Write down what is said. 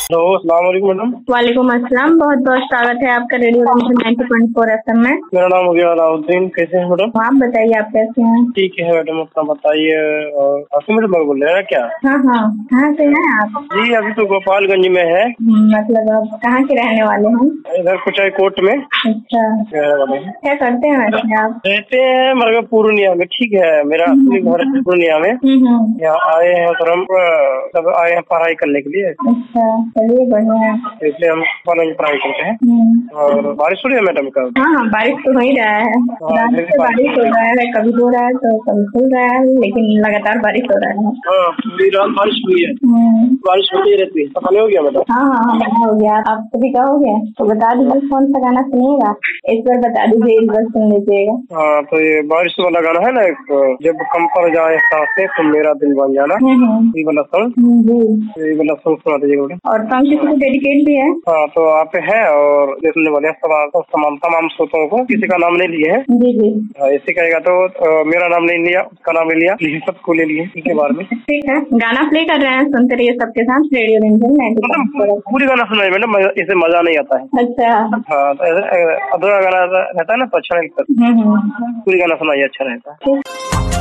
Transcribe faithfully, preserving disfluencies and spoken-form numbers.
Hello, अस्सलाम वालेकुम madam. वालेकुम अस्सलाम। बहुत बहुत स्वागत है आपका radio ninety point four FM में। मेरा नाम हो गया अलाउद्दीन। कैसे हैं मैडम? आप बताइए, आप कैसे हैं? ठीक है मैडम, अपना बताइए। और आसिम मैडम बोल रहे हैं क्या? हाँ हाँ, कहाँ से हैं आप? जी, अभी तो गोपालगंज में है। मतलब आप कहाँ के रहने वाले हैं? इधर कुचाई कोट में अच्छा, रहने वाले हैं। क्या करते हैं वैसे आप? रहते हैं मतलब पूर्णिया में। ठीक है, मेरा असली घर है पूर्णिया में। यहाँ आए हैं सर, हम सब आए हैं पढ़ाई करने के लिए। अच्छा, चलिए बढ़िया है। इसलिए हम कॉलेज में पढ़ाई करते हैं। और बारिश हो रही है मैडम का? हाँ हाँ, बारिश तो हो ही रहा है। रात से बारिश हो रहा है, कभी हो रहा है तो कभी खुल रहा है, लेकिन लगातार बारिश हो रहा है। हाँ, पूरी रात बारिश हुई है। बारिश होती रहती है। पता नहीं हो गया मैडम? हाँ हाँ हाँ, हो गया। आप सभी का हो गया तो बता दीजिए, कौन सा गाना सुनिएगा इस बार बता दीजिए, इस बार सुन लीजिएगा। हाँ, तो ये बारिश वाला गाना है ना, एक जब कम पड़ जाए सांसें तो मेरा दिल बन जाना, ये वाला सॉन्ग जी, ये वाला सॉन्ग सुना दीजिएगा। और सॉन्ग किसी को डेडिकेट भी है? हाँ, तो आप है और देखने वाले तमाम तमाम श्रोताओं को, किसी का नाम नहीं लिए है जी जी। ऐसे कहेगा तो आ, मेरा नाम नहीं लिया, उसका नाम नहीं लिया, लेकिन सबको ले लिए इसके बारे में। ठीक है, गाना प्ले कर रहे हैं, सुनते रहिए सबके साथ रेडियो मतलब पूरी गाना सुनाई मैडम, इसे मजा नहीं आता है। अच्छा हाँ, तो अधूरा गाना रहता है ना तो अच्छा नहीं लगता। पूरी गाना सुनाइए, अच्छा रहता है।